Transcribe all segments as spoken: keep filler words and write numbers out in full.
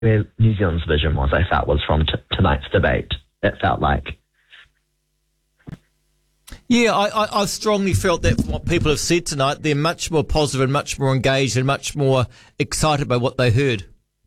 where New Zealand's vision was, I felt, was from t- tonight's debate. It felt like. Yeah, I, I, I've strongly felt that from what people have said tonight, they're much more positive and much more engaged and much more excited by what they heard.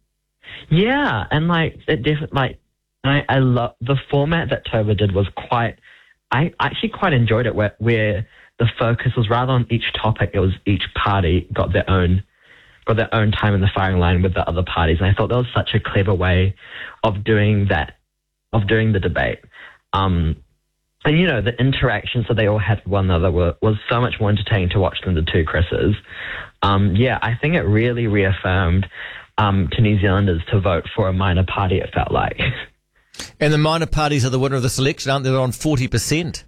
Yeah, and like it definitely, like I, I love the format that Tova did was quite. I actually quite enjoyed it, where where the focus was rather on each topic. It was each party got their own got their own time in the firing line with the other parties, and I thought that was such a clever way of doing that, of doing the debate. Um, and you know, the interactions that they all had with one another were was so much more entertaining to watch than the two Chris's. Um, yeah, I think it really reaffirmed um, to New Zealanders to vote for a minor party. It felt like. And the minor parties are the winner of the selection, aren't they? They're on forty percent.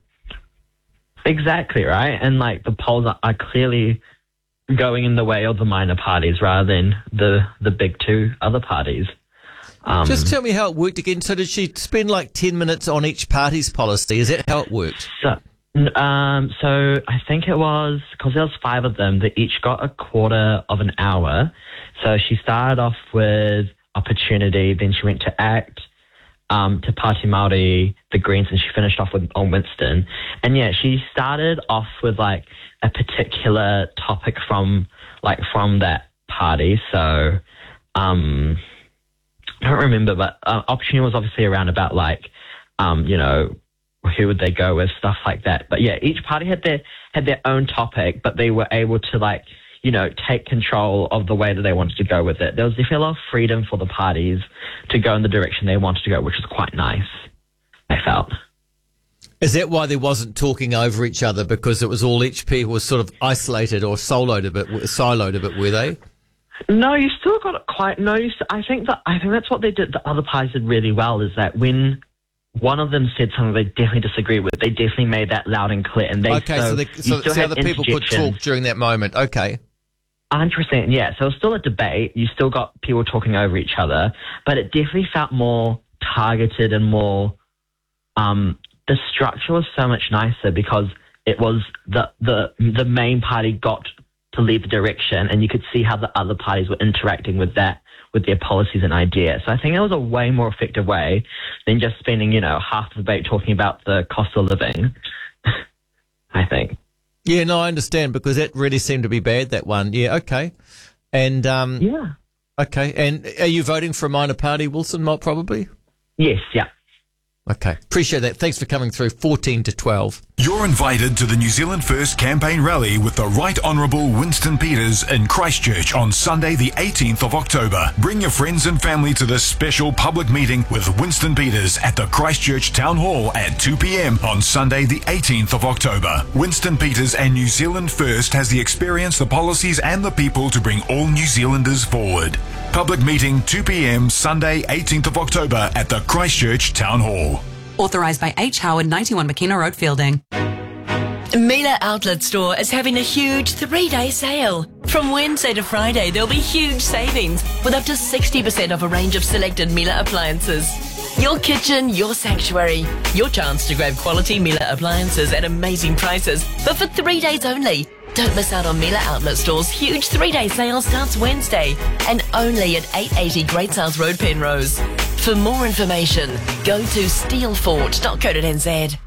Exactly, right? And like the polls are, are clearly going in the way of the minor parties rather than the, the big two other parties. Um, Just tell me how it worked again. So did she spend like ten minutes on each party's policy? Is that how it worked? So, um, so I think it was, because there was five of them, that each got a quarter of an hour. So she started off with Opportunity, then she went to ACT, Um, to Party Māori, the Greens, and she finished off with on Winston. And yeah, she started off with like a particular topic from like from that party. So um, I don't remember, but uh, Opportunity was obviously around about like um, you know, who would they go with, stuff like that. But yeah, each party had their had their own topic, but they were able to like, you know, take control of the way that they wanted to go with it. There was definitely a lot of freedom for the parties to go in the direction they wanted to go, which was quite nice, I felt. Is that why there wasn't talking over each other? Because it was all, each people was sort of isolated or soloed a bit, siloed a bit, were they? No, you still got it quite, no, you st- I think that, I think that's what they did, the other parties did really well, is that when one of them said something they definitely disagree with, they definitely made that loud and clear. And they, okay, so, so, they, so, so other people could talk during that moment. Okay. one hundred percent, yeah. So it was still a debate. You still got people talking over each other, but it definitely felt more targeted and more, um, the structure was so much nicer because it was the, the, the main party got to lead the direction, and you could see how the other parties were interacting with that, with their policies and ideas. So I think it was a way more effective way than just spending, you know, half the debate talking about the cost of living, I think. Yeah, no, I understand, because that really seemed to be bad, that one. Yeah, okay. And, um, yeah. Okay. And are you voting for a minor party, Wilson, Mo- probably? Yes, yeah. Okay. Appreciate that. Thanks for coming through. fourteen to twelve. You're invited to the New Zealand First campaign rally with the Right Honourable Winston Peters in Christchurch on Sunday the eighteenth of October. Bring your friends and family to this special public meeting with Winston Peters at the Christchurch Town Hall at two p.m. on Sunday the eighteenth of October. Winston Peters and New Zealand First has the experience, the policies and the people to bring all New Zealanders forward. Public meeting two p.m. Sunday eighteenth of October at the Christchurch Town Hall. Authorised by H. Howard, ninety-one McKenna Road, Fielding. Miele Outlet Store is having a huge three-day sale. From Wednesday to Friday, there'll be huge savings with up to sixty percent off a range of selected Miele appliances. Your kitchen, your sanctuary. Your chance to grab quality Miele appliances at amazing prices, but for three days only. Don't miss out on Miele Outlet Store's huge three-day sale starts Wednesday and only at eight eighty Great South Road, Penrose. For more information, go to steelfort dot co dot n z.